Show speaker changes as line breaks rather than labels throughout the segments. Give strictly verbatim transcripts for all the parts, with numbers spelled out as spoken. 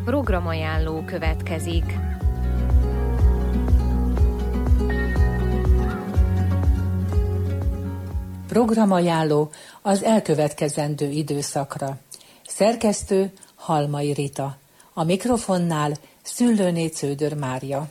Programajánló következik.
Programajánló az elkövetkezendő időszakra. Szerkesztő Halmai Rita. A mikrofonnál Szüllőné Cződör Mária.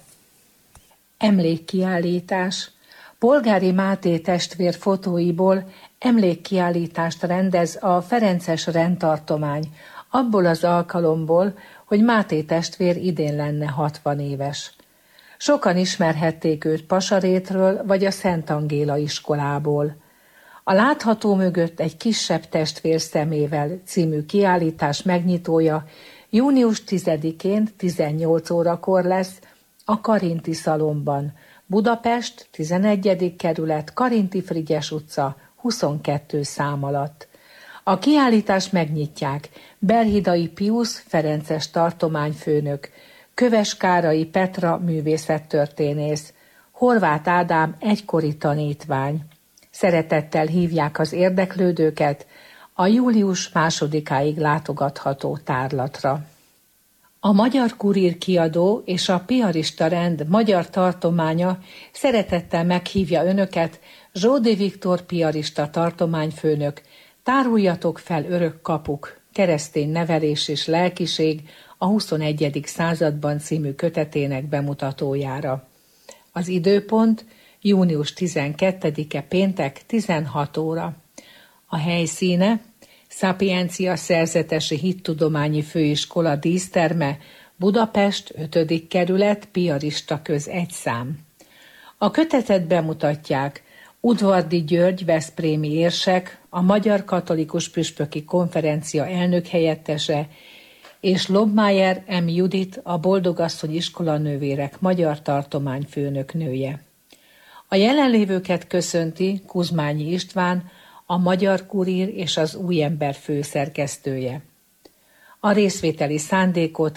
Emlékkiállítás. Polgári Máté testvér fotóiból emlékkiállítást rendez a ferences rendtartomány, abból az alkalomból, hogy Máté testvér idén lenne hatvan éves. Sokan ismerhették őt Pasarétről vagy a Szent Angéla iskolából. A látható mögött egy kisebb testvér szemével című kiállítás megnyitója június tizedikén tizennyolc órakor lesz a Karinti Szalonban, Budapest, tizenegyedik kerület, Karinti Frigyes utca, huszonkettő szám alatt. A kiállítást megnyitják Berhidai Piusz ferences tartományfőnök, Köves Kárai Petra művészettörténész, Horváth Ádám egykori tanítvány. Szeretettel hívják az érdeklődőket a július másodikáig látogatható tárlatra. A Magyar Kurír kiadó és a Piarista Rend magyar tartománya szeretettel meghívja önöket, Zsódi Viktor piarista tartományfőnök, Táruljatok fel örök kapuk, keresztény nevelés és lelkiség a huszonegyedik században című kötetének bemutatójára. Az időpont június tizenkettedike péntek tizenhat óra. A helyszíne Szapiencia Szerzetesi Hittudományi Főiskola díszterme, Budapest, ötödik kerület, Piarista köz egy szám. A kötetet bemutatják Udvardi György veszprémi érsek, a Magyar Katolikus Püspöki Konferencia elnökhelyettese, és Lobmájer M. Judit, a Boldogasszony iskolanővérek magyar tartományfőnök nője. A jelenlévőket köszönti Kuzmányi István, a Magyar Kurír és az Új Ember főszerkesztője. A részvételi szándékot